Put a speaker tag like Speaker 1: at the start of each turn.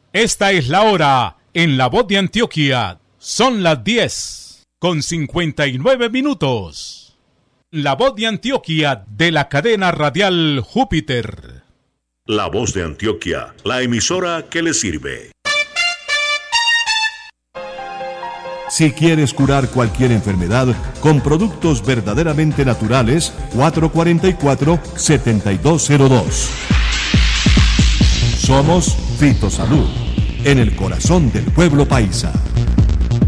Speaker 1: Esta es la hora en La Voz de Antioquia. Son las 10:59. La Voz de Antioquia de la cadena radial Júpiter.
Speaker 2: La Voz de Antioquia, la emisora que le sirve.
Speaker 3: Si quieres curar cualquier enfermedad con productos verdaderamente naturales, 444-7202. Somos Fitosalud, en el corazón del pueblo paisa.